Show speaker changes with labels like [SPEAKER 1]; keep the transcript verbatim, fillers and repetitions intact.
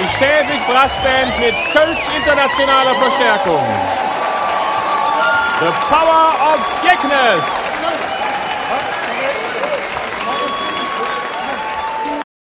[SPEAKER 1] Schäwig Brassband mit Kölsch internationaler Verstärkung. The Power of Geknes.